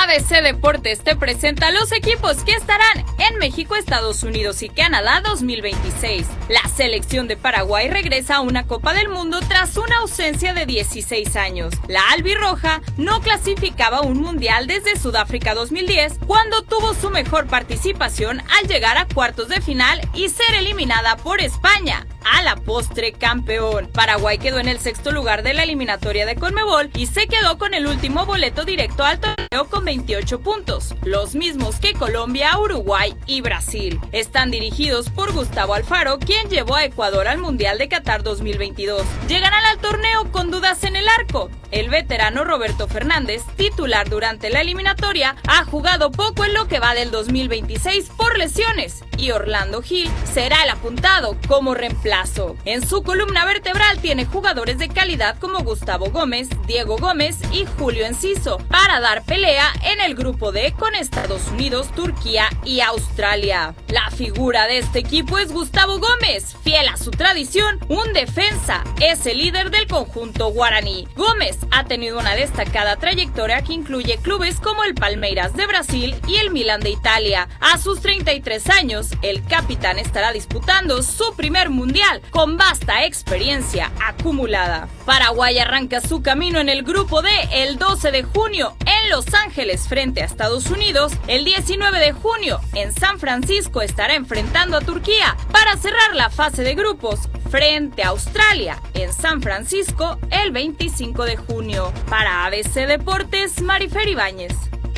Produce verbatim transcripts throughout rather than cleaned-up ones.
A B C Deportes te presenta los equipos que estarán en México, Estados Unidos y Canadá dos mil veintiséis. La selección de Paraguay regresa a una Copa del Mundo tras una ausencia de dieciséis años. La albirroja no clasificaba un mundial desde Sudáfrica dos mil diez, cuando tuvo su mejor participación al llegar a cuartos de final y ser eliminada por España. A la postre campeón. Paraguay quedó en el sexto lugar de la eliminatoria de Conmebol y se quedó con el último boleto directo al torneo con veintiocho puntos, los mismos que Colombia, Uruguay y Brasil. Están dirigidos por Gustavo Alfaro, quien llevó a Ecuador al Mundial de Qatar dos mil veintidós. Llegarán al torneo con dudas en el arco. El veterano Roberto Fernández, titular durante la eliminatoria, ha jugado poco en lo que va del dos mil veintiséis por lesiones, y Orlando Gil será el apuntado como reemplazo. En su columna vertebral tiene jugadores de calidad como Gustavo Gómez, Diego Gómez y Julio Enciso para dar pelea en el grupo D con Estados Unidos, Turquía y Australia. La figura de este equipo es Gustavo Gómez, fiel a su tradición, un defensa, es el líder del conjunto guaraní. Gómez ha tenido una destacada trayectoria que incluye clubes como el Palmeiras de Brasil y el Milan de Italia. A sus treinta y tres años, el capitán estará disputando su primer mundial con vasta experiencia acumulada. Paraguay arranca su camino en el grupo D el doce de junio en Los Ángeles frente a Estados Unidos. El diecinueve de junio en San Francisco estará enfrentando a Turquía para cerrar la fase de grupos frente a Australia en San Francisco el veinticinco de junio. Para A B C Deportes, Marifer Ibáñez.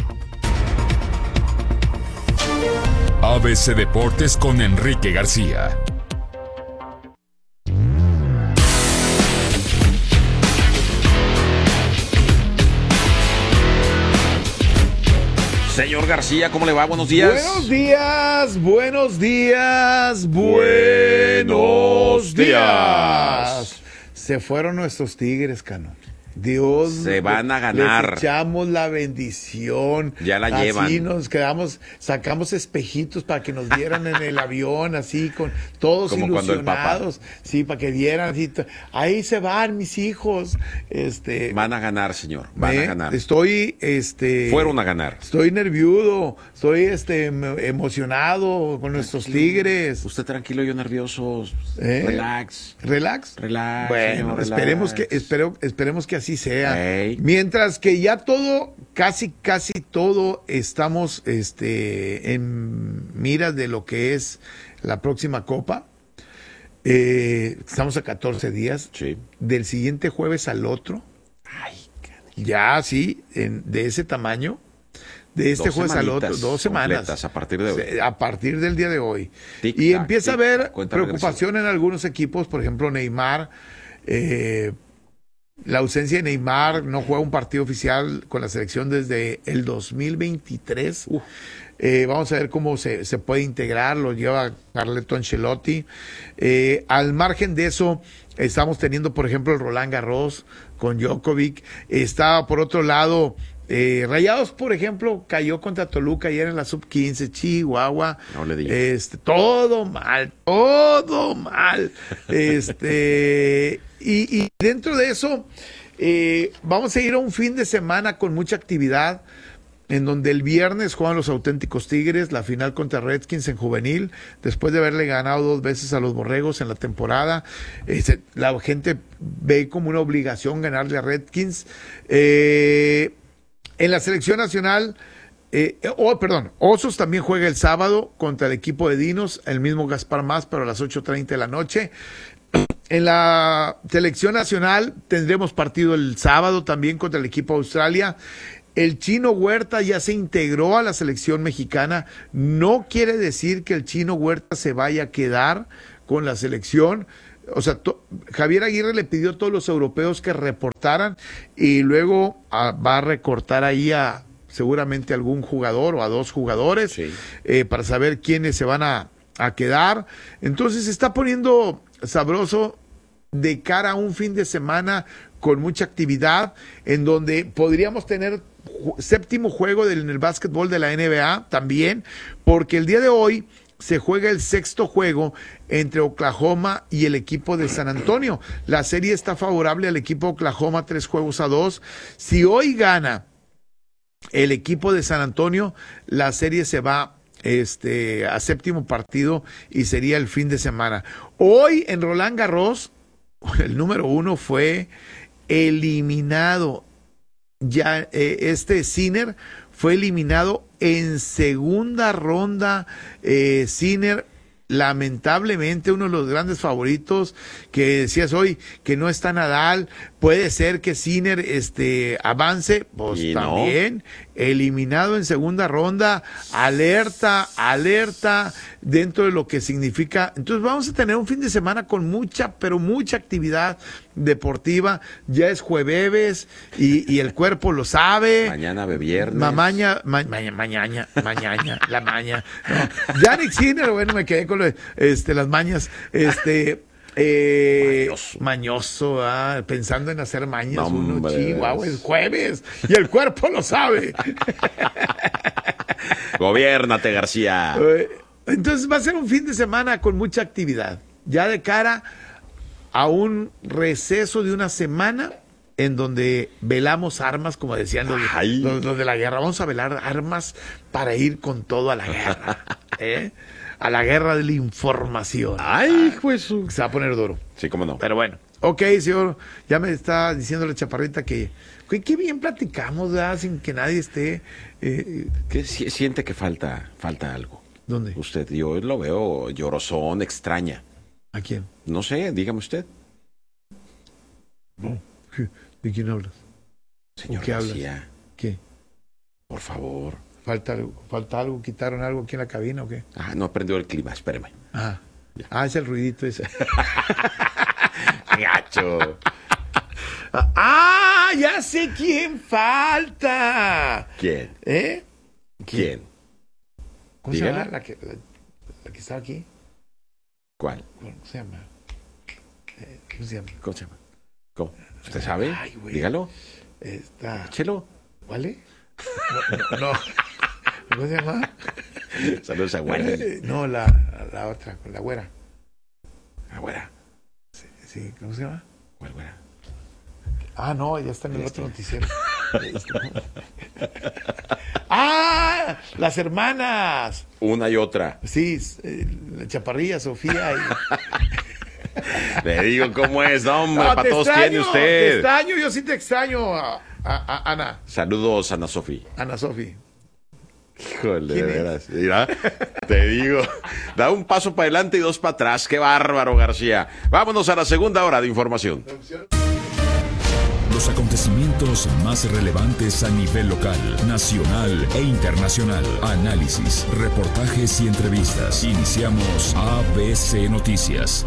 A B C Deportes con Enrique García. Señor García, ¿cómo le va? Buenos días. Buenos días, buenos días, buenos días. Se fueron nuestros Tigres, Cano. Dios, se van a ganar. Les echamos la bendición. Ya la así llevan. Así nos quedamos, sacamos espejitos para que nos vieran en el avión, así con todos como ilusionados. Sí, para que vieran así. Ahí se van mis hijos. Este, van a ganar, señor. Van ¿eh? a ganar. Estoy, este, fueron a ganar. Estoy nerviudo, estoy, este, emocionado con nuestros tranquilo. Tigres. Usted tranquilo, yo nervioso. ¿Eh? Relax. Relax. Relax. Bueno, señor, esperemos relax. que, espero, esperemos que así sea. Hey. Mientras que ya todo, casi, casi todo estamos este, en miras de lo que es la próxima Copa. Eh, estamos a catorce días. Sí. Del siguiente jueves al otro. Ay, ya, sí, en, de ese tamaño. De este dos jueves al otro, dos semanas. A partir de hoy. A partir del día de hoy. Tic, y tac, empieza tic, a haber tac, preocupación regresiva en algunos equipos, por ejemplo, Neymar. Eh, La ausencia de Neymar, no juega un partido oficial con la selección desde el dos mil veintitrés. Uh. Eh, vamos a ver cómo se, se puede integrar, lo lleva Carleto Ancelotti. Eh, al margen de eso, estamos teniendo, por ejemplo, el Roland Garros con Djokovic. Está, por otro lado, eh, Rayados, por ejemplo, cayó contra Toluca ayer en la sub quince, Chihuahua. No le digas. Este, todo mal, todo mal. Este... Y, y dentro de eso, eh, vamos a ir a un fin de semana con mucha actividad, en donde el viernes juegan los auténticos Tigres, la final contra Redskins en juvenil, después de haberle ganado dos veces a los Borregos en la temporada. Eh, se, la gente ve como una obligación ganarle a Redskins. Eh, en la selección nacional... Eh, oh, perdón, Osos también juega el sábado contra el equipo de Dinos, el mismo Gaspar Más, pero a las ocho treinta de la noche. En la selección nacional tendremos partido el sábado también contra el equipo de Australia. El Chino Huerta ya se integró a la selección mexicana. No quiere decir que el Chino Huerta se vaya a quedar con la selección. O sea, to, Javier Aguirre le pidió a todos los europeos que reportaran y luego a, va a recortar ahí a seguramente algún jugador o a dos jugadores, sí. eh, para saber quiénes se van a, a quedar. Entonces se está poniendo sabroso de cara a un fin de semana con mucha actividad, en donde podríamos tener séptimo juego del, en el básquetbol de la N B A también, porque el día de hoy se juega el sexto juego entre Oklahoma y el equipo de San Antonio. La serie está favorable al equipo de Oklahoma, tres juegos a dos. Si hoy gana el equipo de San Antonio, la serie se va este, a séptimo partido y sería el fin de semana. Hoy en Roland Garros, el número uno fue eliminado. Ya eh, este Sinner fue eliminado en segunda ronda. eh, Sinner, lamentablemente, uno de los grandes favoritos, que decías hoy que no está Nadal, puede ser que Sinner este, avance, pues Y también, eliminado en segunda ronda, alerta, alerta, dentro de lo que significa. Entonces vamos a tener un fin de semana con mucha, pero mucha actividad deportiva. Ya es jueves y, y el cuerpo lo sabe. Mañana de viernes. Mamaña, ma, maña, mañana, mañana, la maña. No. Yannick Sinner, bueno, me quedé con lo, este, las mañas. Este, eh, Mañoso. mañoso, ah, pensando en hacer mañas. No, uno, hombre. chihuahua, es jueves y el cuerpo lo sabe. Gobiérnate, García. Eh, Entonces va a ser un fin de semana con mucha actividad. Ya de cara a un receso de una semana en donde velamos armas, como decían los, Ay. los- los de la guerra. Vamos a velar armas para ir con todo a la guerra. ¿eh? A la guerra de la información. Ay, pues. su- Se va a poner duro. Sí, cómo no. Pero bueno. Ok, señor. Ya me está diciendo la chaparrita que... que qué bien platicamos, ¿verdad? Sin que nadie esté... eh, ¿Qué si- siente que falta, falta algo? ¿Dónde? Usted, yo lo veo llorosón, extraña. ¿A quién? No sé, dígame usted. ¿De quién hablas? Señor qué hablas? García, ¿Qué? por favor. ¿Falta algo? ¿Falta algo? ¿Quitaron algo aquí en la cabina o qué? Ah, no aprendió el clima, espérame. Ah, ah es el ruidito ese. Gacho. ¡Ah! ¡Ya sé quién falta! ¿Quién? ¿Eh? ¿Quién? ¿Cómo se Dígale. llama? La que, la, la que está aquí. ¿Cuál? ¿Cómo se llama? Eh, ¿Cómo se llama? ¿Cómo se llama? ¿Cómo? ¿Usted sabe? Ay, güey. Dígalo. Está. Chelo. ¿Vale? No, no, no. ¿Cómo se llama? Saludos a Wally. Eh, No, la, la otra, la güera. Ah, güera. Sí, sí, ¿cómo se llama? ¿Cuál güera? Ah, no, ya está en el Este. otro noticiero. ¡Ah! Las hermanas. Una y otra. Sí, eh, la chaparrilla, Sofía y... Le digo cómo es, no, hombre, No, para te todos extraño, tiene Te usted. extraño, yo sí te extraño, a, a- a- Ana, Saludos, Ana Sofía. Ana Sofi. Híjole, de ¿Quién es? veras. Mira, te digo, da un paso para adelante y dos para atrás. Qué bárbaro, García. Vámonos a la segunda hora de información. Los acontecimientos más relevantes a nivel local, nacional e internacional. Análisis, reportajes y entrevistas. Iniciamos A B C Noticias.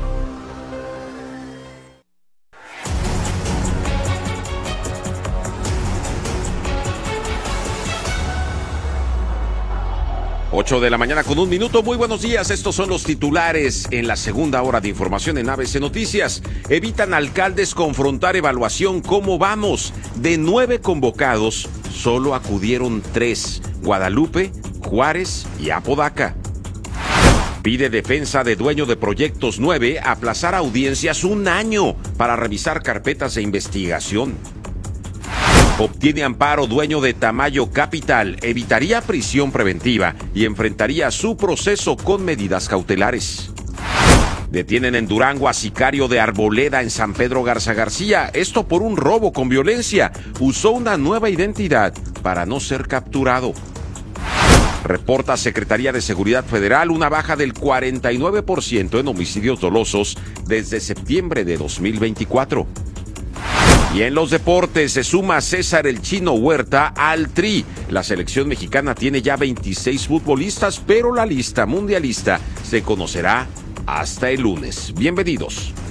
ocho de la mañana con un minuto. Muy buenos días. Estos son los titulares en la segunda hora de información en A B C Noticias. Evitan alcaldes confrontar evaluación. ¿Cómo vamos? De nueve convocados, solo acudieron tres: Guadalupe, Juárez y Apodaca. Pide defensa de dueño de Proyectos nueve aplazar audiencias un año para revisar carpetas de investigación. Obtiene amparo dueño de Tamayo Capital, evitaría prisión preventiva y enfrentaría su proceso con medidas cautelares. Detienen en Durango a sicario de Arboleda en San Pedro Garza García, esto por un robo con violencia. Usó una nueva identidad para no ser capturado. Reporta Secretaría de Seguridad Federal una baja del cuarenta y nueve por ciento en homicidios dolosos desde septiembre de dos mil veinticuatro. Y en los deportes se suma César el Chino Huerta al Tri. La selección mexicana tiene ya veintiséis futbolistas, pero la lista mundialista se conocerá hasta el lunes. Bienvenidos.